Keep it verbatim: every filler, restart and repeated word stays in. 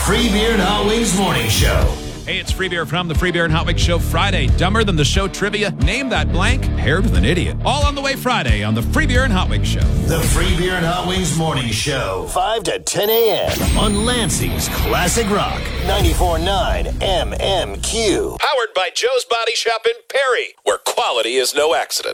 Free Beer and Hot Wings Morning Show. Hey, it's Free Beer from the Free Beer and Hot Wings Show Friday. Dumber than the show trivia, name that blank, paired with an idiot. All on the way Friday on the Free Beer and Hot Wings Show. The Free Beer and Hot Wings Morning Show, five to ten a.m. on Lansing's Classic Rock, ninety-four point nine M M Q. Powered by Joe's Body Shop in Perry, where quality is no accident.